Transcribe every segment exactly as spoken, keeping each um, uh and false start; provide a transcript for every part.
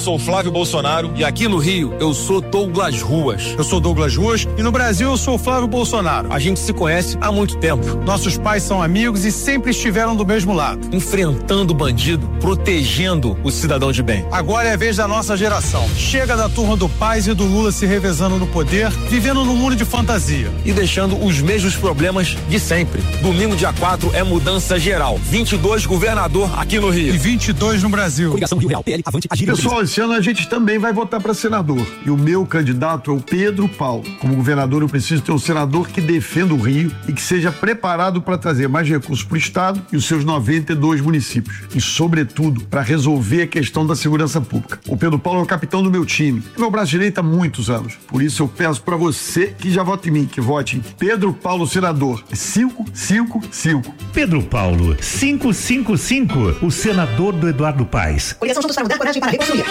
sou Flávio Bolsonaro e aqui no Rio eu sou Douglas Ruas. Eu sou Douglas Ruas e no Brasil eu sou Flávio Bolsonaro. A gente se conhece há muito tempo. Nossos pais são amigos e sempre estiveram do mesmo lado. Enfrentando o bandido, protegendo o cidadão de bem. Agora é a vez da nossa geração. Chega da turma do Paz e do Lula se revezando no poder, vivendo num mundo de fantasia. E deixando os mesmos problemas de sempre. Domingo, dia quatro, é mudança geral. vinte e dois governador aqui no Rio. E vinte e dois no Brasil. Coligação Rio Real, P L, Avante, Agir. Pessoal, esse ano a gente também vai votar para senador. E o meu candidato é o Pedro Paulo. Como governador, eu preciso ter um senador que defenda o Rio e que seja preparado para trazer mais recursos para o Estado e os seus noventa e dois municípios. E, sobretudo, para resolver a questão da segurança pública. O Pedro Paulo é o capitão do meu time. É meu braço direito há muitos anos. Por isso eu peço para você que já vota em mim, que vote em Pedro Paulo senador. cinco cinco cinco. Pedro Paulo, cinco cinco cinco, o senador do Eduardo Paes. Coligação Juntos para Mudar, coragem para reconstruir.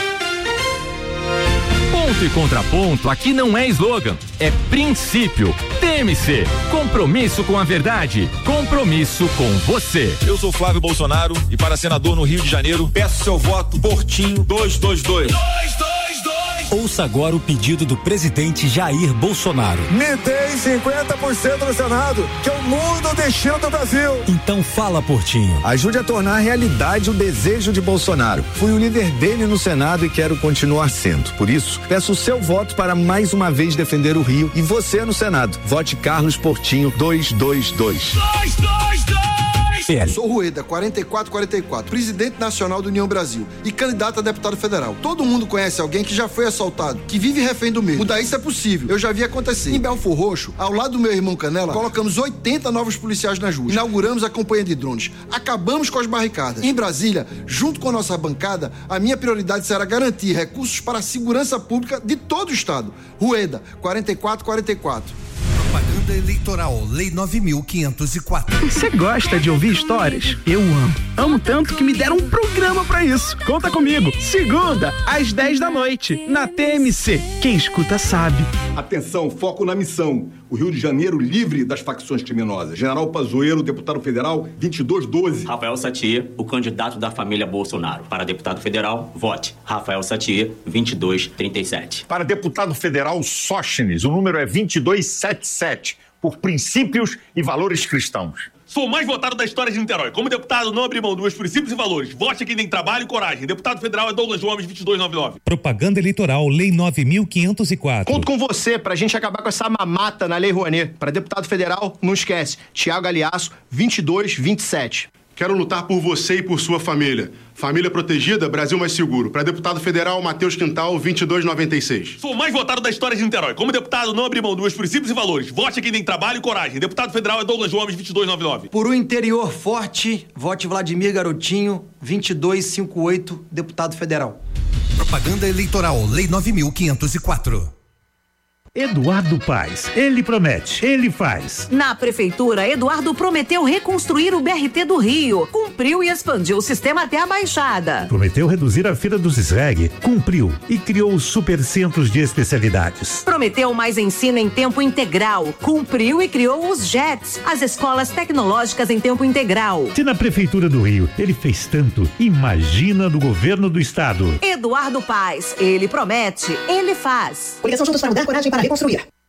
Ponto e contraponto aqui não é slogan, é princípio. T M C, compromisso com a verdade, compromisso com você. Eu sou Flávio Bolsonaro e para senador no Rio de Janeiro, peço seu voto Portinho dois dois dois. dois, dois, dois. Ouça agora o pedido do presidente Jair Bolsonaro. Me dê cinquenta por cento no Senado, que eu mudo o destino do Brasil. Então fala, Portinho. Ajude a tornar realidade o desejo de Bolsonaro. Fui o líder dele no Senado e quero continuar sendo. Por isso, peço o seu voto para mais uma vez defender o Rio e você no Senado. Vote Carlos Portinho dois dois dois. dois dois dois. Sou Rueda, quarenta e quatro quarenta e quatro, presidente nacional do União Brasil e candidato a deputado federal. Todo mundo conhece alguém que já foi assaltado, que vive refém do medo. Mudar isso é possível, eu já vi acontecer. Em Belfor Roxo, ao lado do meu irmão Canela, colocamos oitenta novos policiais nas ruas. Inauguramos a campanha de drones. Acabamos com as barricadas. Em Brasília, junto com a nossa bancada, a minha prioridade será garantir recursos para a segurança pública de todo o estado. Rueda, quarenta e quatro quarenta e quatro. Propaganda eleitoral, Lei nove mil quinhentos e quatro. Você gosta de ouvir histórias? Eu amo. Amo tanto que me deram um programa pra isso. Conta comigo. Segunda, às dez da noite, na T M C. Quem escuta sabe. Atenção, foco na missão. O Rio de Janeiro livre das facções criminosas. General Pazuello, deputado federal, vinte e dois doze. Rafael Satie, o candidato da família Bolsonaro. Para deputado federal, vote Rafael Satie, vinte e dois trinta e sete. Para deputado federal, Sóstenes, o número é vinte e dois setenta e sete, por princípios e valores cristãos. Sou o mais votado da história de Niterói. Como deputado, não abri mão dos meus princípios e valores. Vote a quem tem trabalho e coragem. Deputado federal é Douglas Gomes, vinte e dois noventa e nove. Propaganda eleitoral, Lei nove mil quinhentos e quatro. Conto com você pra gente acabar com essa mamata na Lei Rouanet. Para deputado federal, não esquece. Tiago Aliasso, vinte e dois vinte e sete. Quero lutar por você e por sua família. Família protegida, Brasil mais seguro. Para deputado federal, Matheus Quintal, vinte e dois noventa e seis. Sou o mais votado da história de Niterói. Como deputado, não abri mão dos meus princípios e valores. Vote a quem tem trabalho e coragem. Deputado federal é Douglas Gomes, vinte e dois noventa e nove. Por um interior forte, vote Vladimir Garotinho, vinte e dois cinquenta e oito, deputado federal. Propaganda eleitoral, Lei nove mil quinhentos e quatro. Eduardo Paes, ele promete, ele faz. Na prefeitura, Eduardo prometeu reconstruir o B R T do Rio, cumpriu e expandiu o sistema até a Baixada. Prometeu reduzir a fila dos S R E G, cumpriu e criou os supercentros de especialidades. Prometeu mais ensino em tempo integral, cumpriu e criou os J E Ts, as escolas tecnológicas em tempo integral. Se na prefeitura do Rio ele fez tanto, imagina no governo do estado. Eduardo Paes, ele promete, ele faz. Coligação Juntos para Mudar, coragem para reconstruir.